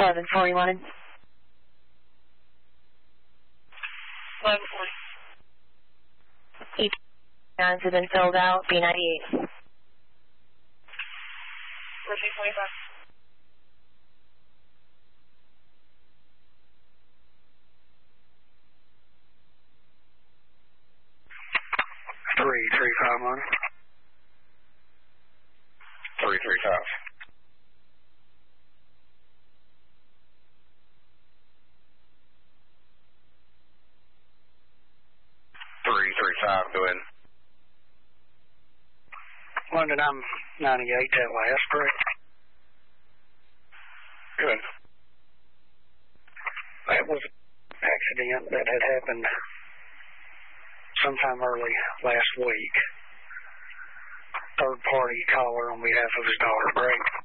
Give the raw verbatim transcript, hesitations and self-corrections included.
eleven forty-one. eleven forty. Each nines have been filled out. B ninety-eight. fourteen twenty-five. Three, three, five, one. Three, three, five. Three, three, five, go ahead. London, I'm ninety-eight, that last, correct? Good. That was an accident that had happened sometime early last week. Third party caller on behalf of his daughter, correct?